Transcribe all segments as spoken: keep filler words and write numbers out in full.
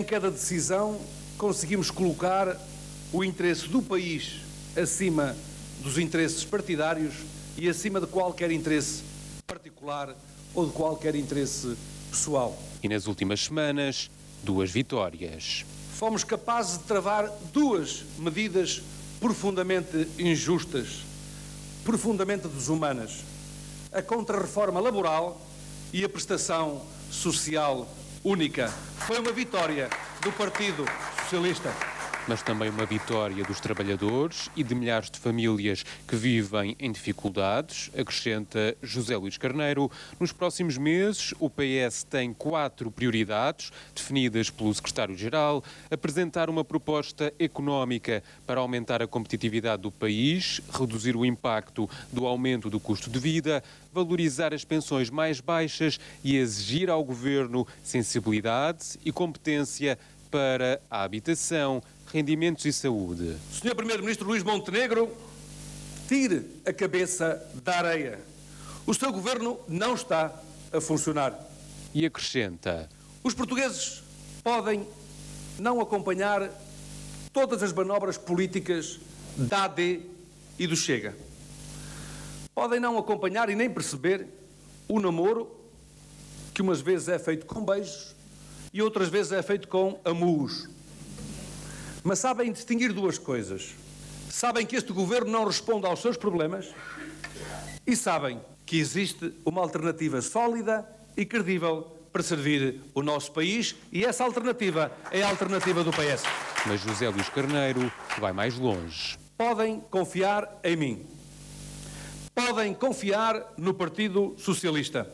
cada decisão conseguimos colocar o interesse do país acima dos interesses partidários e acima de qualquer interesse particular ou de qualquer interesse pessoal. E nas últimas semanas, duas vitórias. Fomos capazes de travar duas medidas profundamente injustas, profundamente desumanas: a contrarreforma laboral e a prestação social única. Foi uma vitória do Partido Socialista. Mas também uma vitória dos trabalhadores e de milhares de famílias que vivem em dificuldades, acrescenta José Luís Carneiro. Nos próximos meses, o P S tem quatro prioridades, definidas pelo secretário-geral: apresentar uma proposta económica para aumentar a competitividade do país, reduzir o impacto do aumento do custo de vida, valorizar as pensões mais baixas e exigir ao Governo sensibilidade e competência para a habitação, rendimentos e saúde. senhor Primeiro-Ministro Luís Montenegro, tire a cabeça da areia. O seu governo não está a funcionar. E acrescenta: os portugueses podem não acompanhar todas as manobras políticas da A D e do Chega. Podem não acompanhar e nem perceber o namoro que umas vezes é feito com beijos e outras vezes é feito com amurros. Mas sabem distinguir duas coisas. Sabem que este governo não responde aos seus problemas e sabem que existe uma alternativa sólida e credível para servir o nosso país, e essa alternativa é a alternativa do P S. Mas José Luís Carneiro vai mais longe. Podem confiar em mim. Podem confiar no Partido Socialista.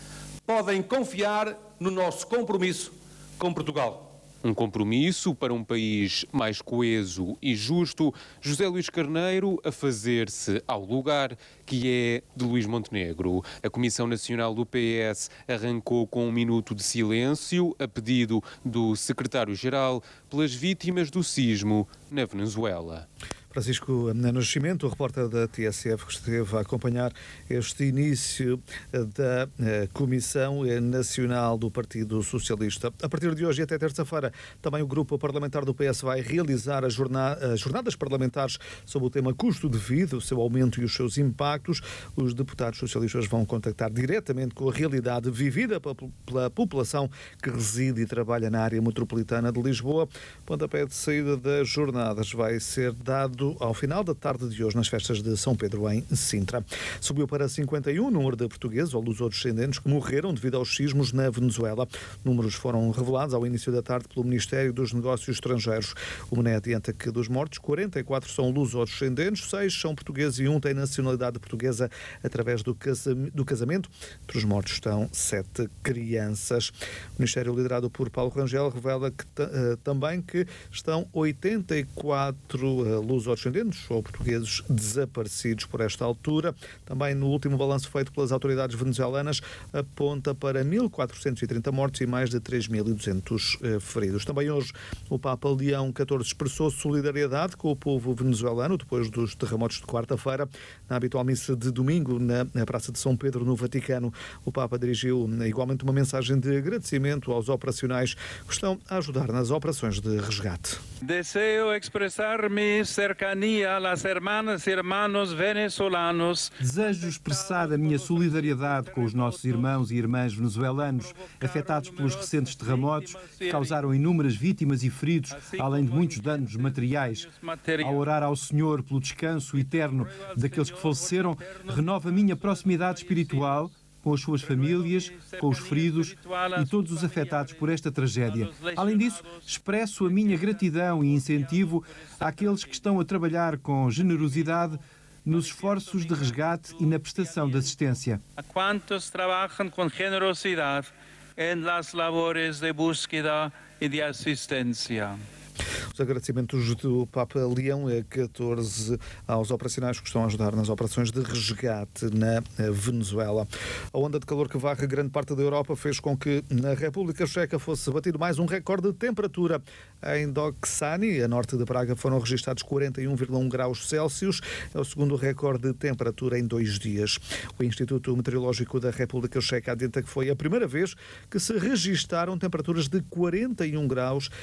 Podem confiar no nosso compromisso com Portugal. Um compromisso para um país mais coeso e justo. José Luís Carneiro a fazer-se ao lugar que é de Luís Montenegro. A Comissão Nacional do P S arrancou com um minuto de silêncio a pedido do secretário-geral pelas vítimas do sismo na Venezuela. Francisco Nascimento, o repórter da T S F, que esteve a acompanhar este início da Comissão Nacional do Partido Socialista. A partir de hoje e até terça-feira, também o grupo parlamentar do P S vai realizar as jornadas parlamentares sobre o tema custo de vida, o seu aumento e os seus impactos. Os deputados socialistas vão contactar diretamente com a realidade vivida pela população que reside e trabalha na área metropolitana de Lisboa. O pontapé de saída das jornadas vai ser dado ao final da tarde de hoje nas festas de São Pedro em Sintra. Subiu para cinquenta e um o número de portugueses ou lusodescendentes que morreram devido aos sismos na Venezuela. Números foram revelados ao início da tarde pelo Ministério dos Negócios Estrangeiros. O M N E adianta que dos mortos, quarenta e quatro são lusodescendentes, seis são portugueses e um tem nacionalidade portuguesa através do casamento. Entre os mortos estão sete crianças. O Ministério, liderado por Paulo Rangel, revela que, uh, também que estão oitenta e quatro uh, lusodescendentes ou portugueses desaparecidos por esta altura. Também no último balanço feito pelas autoridades venezuelanas aponta para mil quatrocentos e trinta mortos e mais de três mil e duzentos eh, feridos. Também hoje o Papa Leão catorze expressou solidariedade com o povo venezuelano depois dos terremotos de quarta-feira. Na habitual missa de domingo na, na Praça de São Pedro, no Vaticano, o Papa dirigiu igualmente uma mensagem de agradecimento aos operacionais que estão a ajudar nas operações de resgate. Deseo expressar mi cercanía a las hermanas y hermanos venezolanos. Desejo expressar a minha solidariedade com os nossos irmãos e irmãs venezuelanos afetados pelos recentes terremotos que causaram inúmeras vítimas e feridos, além de muitos danos materiais. Ao orar ao Senhor pelo descanso eterno daqueles que faleceram, renovo a minha proximidade espiritual com as suas famílias, com os feridos e todos os afetados por esta tragédia. Além disso, expresso a minha gratidão e incentivo àqueles que estão a trabalhar com generosidade nos esforços de resgate e na prestação de assistência. A quantos trabalham com generosidade em las labores de búsqueda e de assistência. Os agradecimentos do Papa Leão catorze aos operacionais que estão a ajudar nas operações de resgate na Venezuela. A onda de calor que varre grande parte da Europa fez com que na República Checa fosse batido mais um recorde de temperatura. Em Doksani, a norte de Praga, foram registados quarenta e um vírgula um graus Celsius. É o segundo recorde de temperatura em dois dias. O Instituto Meteorológico da República Checa adianta que foi a primeira vez que se registaram temperaturas de quarenta e um graus